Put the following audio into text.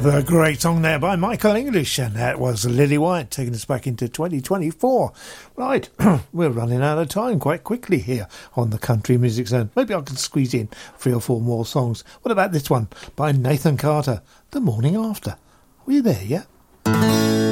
A great song there by Michael English, and that was Lily White taking us back into 2024. Right, we're running out of time quite quickly here on the Country Music Zone. Maybe I can squeeze in 3 or 4 more songs. What about this one by Nathan Carter, The Morning After? Were you there yet?